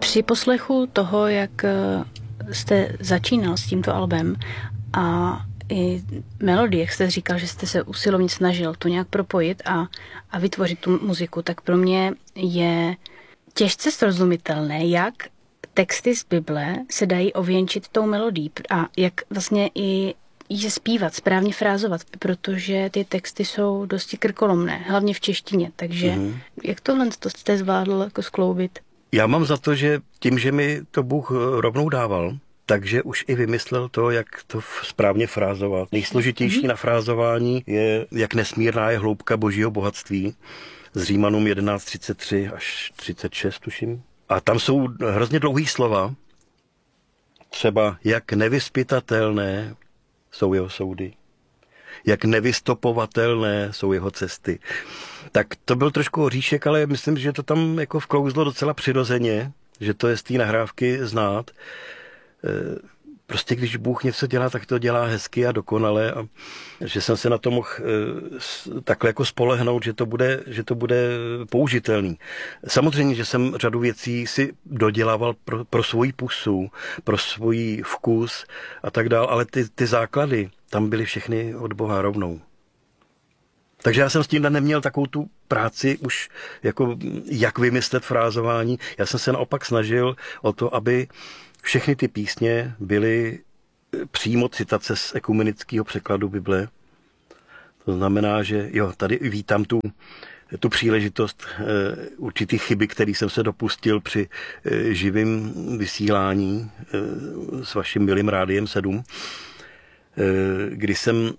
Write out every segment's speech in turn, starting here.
Při poslechu toho, jak jste začínal s tímto albem a i melodie, jak jste říkal, že jste se usilovně snažil to nějak propojit a vytvořit tu muziku, tak pro mě je těžce srozumitelné, jak texty z Bible se dají ověnčit tou melodií a jak vlastně i je zpívat, správně frázovat, protože ty texty jsou dosti krkolomné, hlavně v češtině, takže jak tohle jste zvládl jako skloubit? Já mám za to, že tím, že mi to Bůh rovnou dával, takže už i vymyslel to, jak to správně frázovat. Nejsložitější na frázování je, jak nesmírná je hloubka božího bohatství. Z Římanům 11:33 až 36, tuším. A tam jsou hrozně dlouhý slova. Třeba jak nevyzpytatelné jsou jeho soudy. Jak nevystopovatelné jsou jeho cesty. Tak to byl trošku oříšek, ale myslím, že to tam jako vklouzlo docela přirozeně, že to je z té nahrávky znát. Prostě když Bůh něco dělá, tak to dělá hezky a dokonale a že jsem se na to mohl takhle jako spolehnout, že to bude použitelný. Samozřejmě, že jsem řadu věcí si dodělával pro svoji pusu, pro svůj vkus a tak dál, ale ty základy tam byly všechny od Boha rovnou. Takže já jsem s tím neměl takovou tu práci už, jako jak vymyslet frázování. Já jsem se naopak snažil o to, aby všechny ty písně byly přímo citace z ekumenického překladu Bible. To znamená, že jo, tady vítám tu příležitost určitý chyby, který jsem se dopustil při živém vysílání s vaším milým Rádiem 7, kdy jsem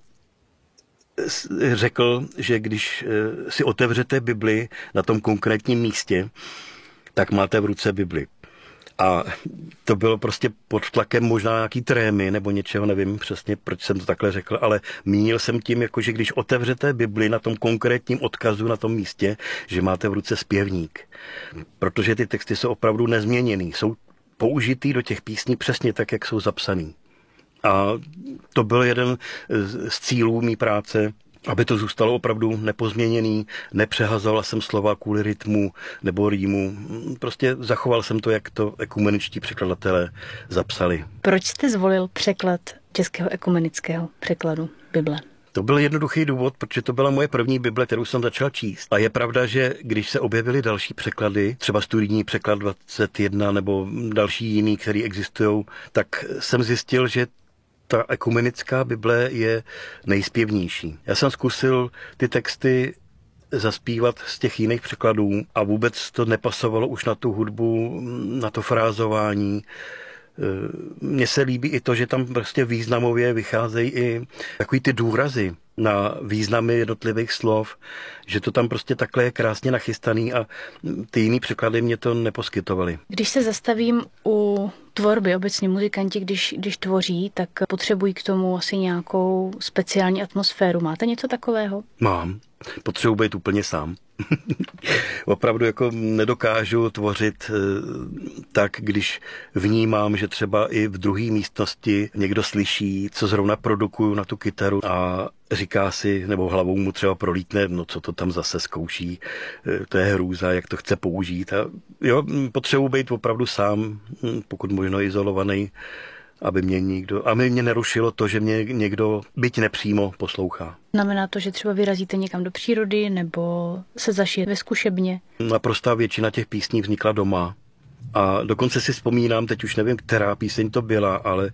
řekl, že když si otevřete Bibli na tom konkrétním místě, tak máte v ruce Bibli. A to bylo prostě pod tlakem možná nějaký trémy nebo něčeho, nevím přesně, proč jsem to takhle řekl, ale mínil jsem tím, jako že když otevřete Bibli na tom konkrétním odkazu na tom místě, že máte v ruce zpěvník. Protože ty texty jsou opravdu nezměněný, jsou použitý do těch písní přesně tak, jak jsou zapsaný. A to byl jeden z cílů mý práce, aby to zůstalo opravdu nepozměněný, nepřehazoval jsem slova kvůli rytmu nebo rýmu. Prostě zachoval jsem to, jak to ekumeničtí překladatelé zapsali. Proč jste zvolil překlad českého ekumenického překladu Bible? To byl jednoduchý důvod, protože to byla moje první Bible, kterou jsem začal číst. A je pravda, že když se objevily další překlady, třeba studijní překlad 21 nebo další jiný, které existují, tak jsem zjistil, že ta ekumenická Bible je nejspěvnější. Já jsem zkusil ty texty zaspívat z těch jiných překladů a vůbec to nepasovalo už na tu hudbu, na to frázování. Mně se líbí i to, že tam prostě významově vycházejí i takový ty důrazy na významy jednotlivých slov, že to tam prostě takhle je krásně nachystaný a ty jiný překlady mě to neposkytovaly. Když se zastavím u tvorby, obecně muzikanti, když tvoří, tak potřebují k tomu asi nějakou speciální atmosféru. Máte něco takového? Mám. Potřebuji být úplně sám. Opravdu jako nedokážu tvořit tak, když vnímám, že třeba i v druhé místnosti někdo slyší, co zrovna produkuju na tu kytaru a říká si, nebo hlavou mu třeba prolítne, no co to tam zase zkouší, to je hrůza, jak to chce použít. A jo, potřebuji být opravdu sám, pokud možno izolovaný, aby mě nerušilo to, že mě někdo, byť nepřímo, poslouchá. Znamená to, že třeba vyrazíte někam do přírody nebo se zašije ve zkušebně? Naprostá většina těch písní vznikla doma. A dokonce si vzpomínám, teď už nevím, která píseň to byla, ale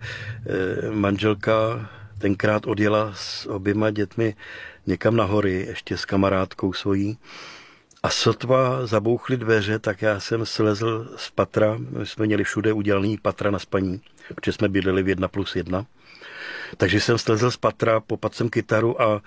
manželka tenkrát odjela s oběma dětmi někam na hory, ještě s kamarádkou svojí. A sotva zabouchly dveře, tak já jsem slezl z patra. My jsme měli všude udělaný patra na spaní, protože jsme bydleli v 1+1. Takže jsem slezl z patra, popadl jsem kytaru a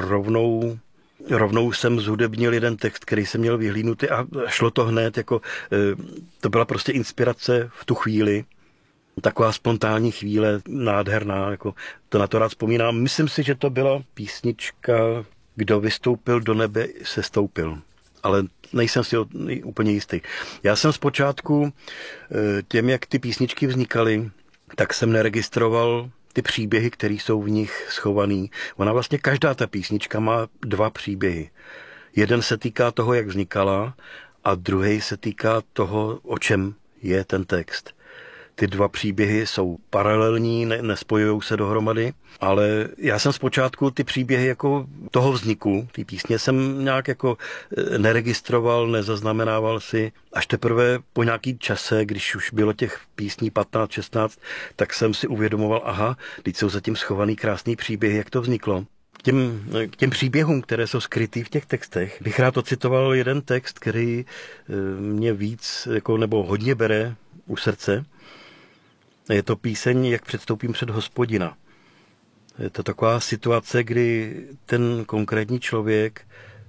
rovnou jsem zhudebnil jeden text, který jsem měl vyhlídnutý a šlo to hned, jako to byla prostě inspirace v tu chvíli. Taková spontánní chvíle, nádherná, jako to na to rád vzpomínám. Myslím si, že to byla písnička Kdo vystoupil do nebe, se stoupil. Ale nejsem si úplně jistý. Já jsem zpočátku těm, jak ty písničky vznikaly, tak jsem neregistroval ty příběhy, které jsou v nich schovaný. Ona vlastně každá ta písnička má 2 příběhy. Jeden se týká toho, jak vznikala a druhý se týká toho, o čem je ten text. Ty dva příběhy jsou paralelní, nespojují se dohromady, ale já jsem zpočátku ty příběhy jako toho vzniku, ty písně jsem nějak jako neregistroval, nezaznamenával si. Až teprve po nějaký čase, když už bylo těch písní 15, 16, tak jsem si uvědomoval, aha, teď jsou zatím schovaný krásný příběhy, jak to vzniklo. K těm příběhům, které jsou skrytý v těch textech, bych rád ocitoval jeden text, který mě víc, jako, nebo hodně bere u srdce. Je to píseň, jak předstoupím před Hospodina. Je to taková situace, kdy ten konkrétní člověk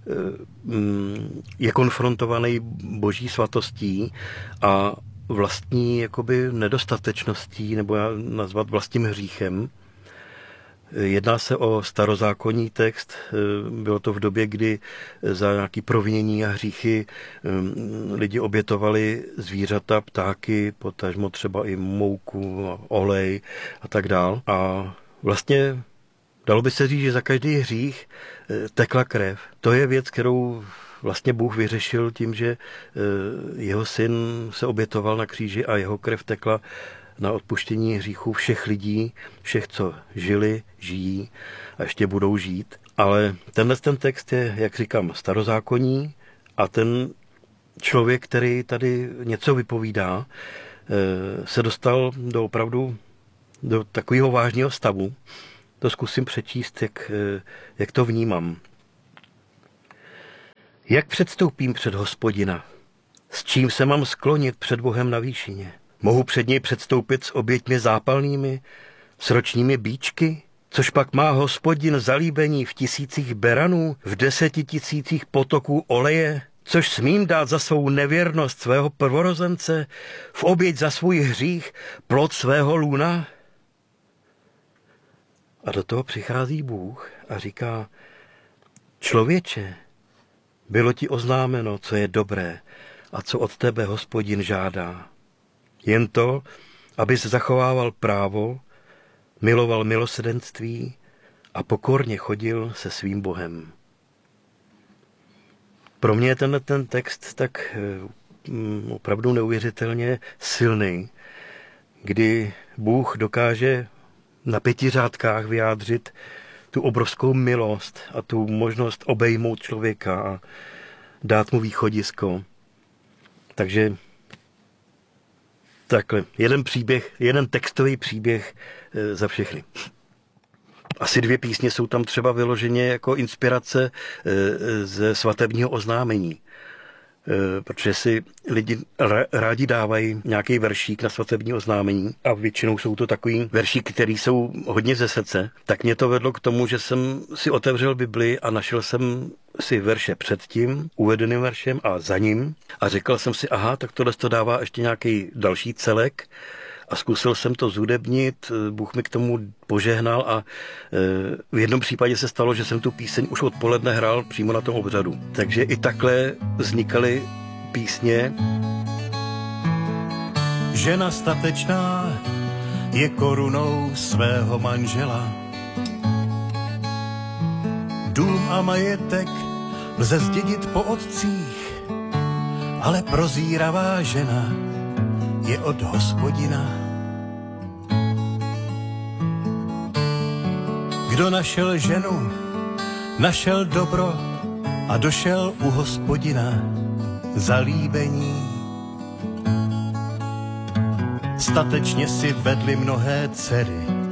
je konfrontovaný boží svatostí a vlastní jakoby nedostatečností, nebo já nazvat vlastním hříchem. Jedná se o starozákonní text, bylo to v době, kdy za nějaké provinění a hříchy lidi obětovali zvířata, ptáky, potažmo třeba i mouku, olej a tak dál. A vlastně dalo by se říct, že za každý hřích tekla krev. To je věc, kterou vlastně Bůh vyřešil tím, že jeho syn se obětoval na kříži a jeho krev tekla na odpuštění hříchů všech lidí, všech, co žili, žijí a ještě budou žít. Ale ten text je, jak říkám, starozákonní a ten člověk, který tady něco vypovídá, se dostal do takového vážného stavu. To zkusím přečíst, jak to vnímám. Jak předstoupím před Hospodina? S čím se mám sklonit před Bohem na výšině? Mohu před něj předstoupit s oběťmi zápalnými, s ročními bíčky? Což pak má Hospodin zalíbení v 1000 beranů, v 10 000 potoků oleje? Což smím dát za svou nevěrnost svého prvorozence, v oběť za svůj hřích, plod svého lůna? A do toho přichází Bůh a říká, člověče, bylo ti oznámeno, co je dobré a co od tebe Hospodin žádá. Jen to, abys zachovával právo, miloval milosrdenství a pokorně chodil se svým Bohem. Pro mě je ten text tak opravdu neuvěřitelně silný, kdy Bůh dokáže na 5 řádkách vyjádřit tu obrovskou milost a tu možnost obejmout člověka a dát mu východisko. Takže takhle, jeden textový příběh za všechny. Asi 2 písně jsou tam třeba vyloženě jako inspirace ze svatebního oznámení. Protože si lidi rádi dávají nějaký veršík na svatební oznámení a většinou jsou to takový veršíky, které jsou hodně ze srdce. Tak mě to vedlo k tomu, že jsem si otevřel Bibli a našel jsem si verše před tím uvedeným veršem a za ním a řekl jsem si, aha, tak tohle to dává ještě nějaký další celek a zkusil jsem to zhudebnit, Bůh mi k tomu požehnal a v jednom případě se stalo, že jsem tu píseň už odpoledne hrál přímo na tom obřadu. Takže i takhle vznikaly písně. Žena statečná je korunou svého manžela. Dům a majetek lze zdědit po otcích, ale prozíravá žena je od Hospodina. Kdo našel ženu, našel dobro a došel u Hospodina zalíbení. Statečně si vedli mnohé dcery